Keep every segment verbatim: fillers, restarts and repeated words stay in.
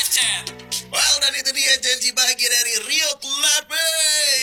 macet. Well, dan itu dia janji bahagia dari Rio Labe.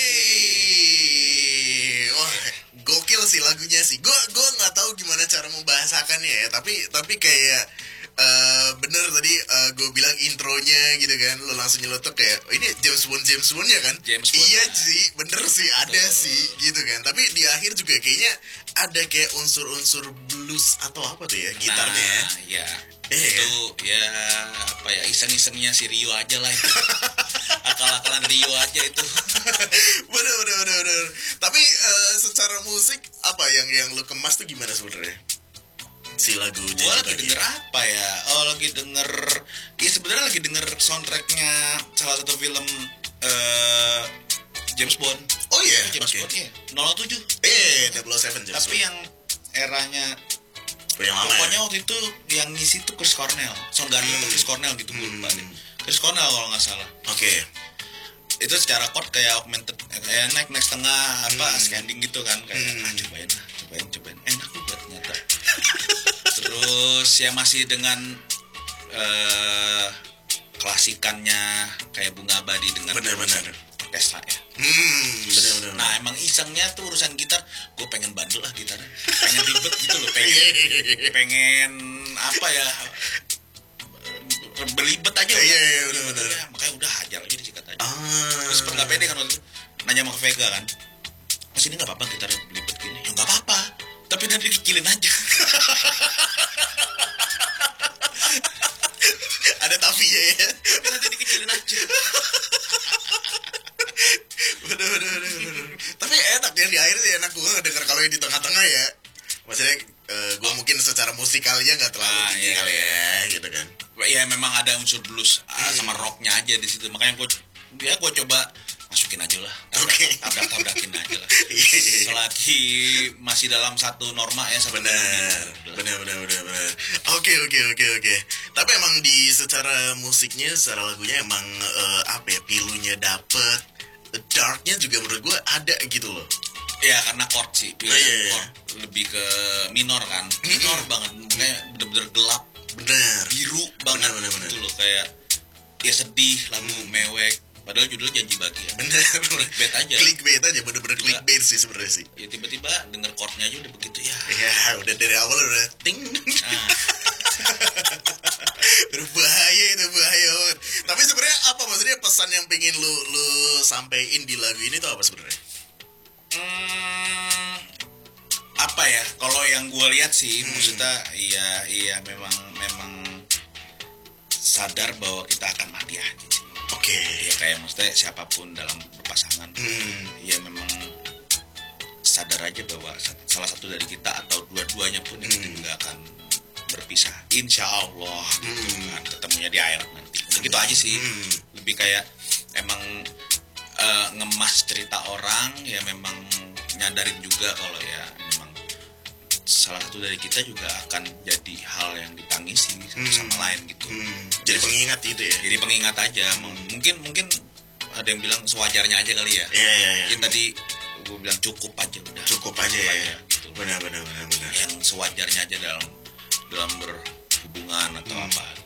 Wah, gokil sih lagunya sih. Gue gue nggak tahu gimana cara membahasakannya ya. Tapi tapi kayak uh, bener tadi uh, gue bilang intronya gitu kan. Lo langsung nyelotok kayak oh, ini James Bond James Bond ya kan? James Bond. Iya sih, bener sih ada Betul. sih gitu kan. Tapi di akhir juga kayaknya ada kayak unsur-unsur blues atau apa tuh ya gitarnya ya. Nah, ya. Eh, itu ya apa ya iseng-isengnya si Rio aja lah itu. Akal-akalan Rio aja itu. bener bener bener bener. Tapi uh, secara musik apa yang yang lu kemas tuh gimana sebenarnya? Si lagu Gue Janji lagi Bahagia. denger apa ya? Oh lagi denger, ya sebenarnya lagi denger soundtracknya salah satu film uh, James Bond. Oh iya, James oke. Bond ya. nol tujuh. Eh, double oh seven James Tapi Bond. yang eranya Oh, yang lama pokoknya ya? waktu itu yang ngisi tuh Chris Cornell, Soundgarden Hmm. atau Chris Cornell gitu gue lupa deh. Chris Cornell kalau nggak salah. Oke. Itu secara chord kayak augmented, kayak naik naik setengah apa Hmm. ascending gitu kan kayak Hmm. ah, cobain lah, cobain cobain enak juga ternyata. Terus ya masih dengan eh klasikannya kayak Bunga Abadi dengan Benar-benar. orkestra ya. Hmm, bener bener. Nah emang isengnya tuh urusan gitar, gue pengen bandel lah gitarnya, pengen ribet gitu loh, pengen pengen apa ya belibet aja. Iya, udah. iya, bener-bener. Ya, makanya udah hajar aja disikat aja. Ah. Terus sempet gak pede kan waktu itu nanya sama Vega kan, Mas ini gak apa-apa gitar belibet gini? Ya gak apa-apa, tapi nanti dikecilin aja. Ada tapinya ya. Tapi nanti dikecilin aja. bener bener bener bener. Tapi enak yang di akhir sih enak gue denger kalau yang di tengah-tengah ya. Maksudnya uh, gue mungkin secara musikalnya nggak terlalu Ah, tinggi iya, kali iya. ya gitu kan. Ya memang ada unsur blues ah, Hmm. sama rocknya aja di situ, makanya gue ya gue coba masukin aja lah, Oke. tabrak-tabrakin aja lah. Iya. Selagi masih dalam satu norma ya sebenarnya. Benar, benar, benar, benar, benar. Oke, oke, oke, oke. Tapi emang di secara musiknya, secara lagunya emang eh, apa ya, pilunya dapet, darknya juga menurut gue ada gitu loh. Ya karena chord sih, Oh, iya, iya. chord lebih ke minor kan, minor banget, kayak bener-bener gelap, Benar. biru banget Benar, benar, benar. gitu loh, kayak ya sedih, lagu mewek, padahal judulnya Janji Bahagia. Benar. Clickbait aja. Clickbait aja, bener-bener Juga. clickbait sih sebenarnya sih. Ya tiba-tiba denger chordnya aja udah begitu ya. Ya, udah dari awal udah ting. Nah, Berbahaya itu, bahaya banget. Tapi sebenarnya apa maksudnya pesan yang pengen lu lu sampein di lagu ini tuh apa sebenarnya? hmm, apa ya? Kalau yang gue lihat sih, Hmm. maksudnya iya iya memang memang sadar bahwa kita akan mati aja sih. Oke. Ya kayak maksudnya siapapun dalam berpasangan, Hmm. ya memang sadar aja bahwa sa- salah satu dari kita atau dua-duanya pun itu Hmm. juga akan berpisah. Insya Allah, gitu Hmm. kan, ketemunya di akhirat nanti. Begitu aja sih. Hmm. Lebih kayak emang eh, ngemas cerita orang, ya memang nyadarin juga kalau ya memang salah satu dari kita juga akan jadi hal yang ditangisi satu Hmm. sama lain gitu. Hmm. Jadi pengingat itu ya. Jadi pengingat aja. M- Mungkin mungkin ada yang bilang sewajarnya aja kali ya. Iya, iya, iya. Yang tadi gue bilang cukup aja udah. Cukup aja ya. gitu. Benar, benar, benar, benar. Yang sewajarnya aja dalam dalam berhubungan atau Hmm. apa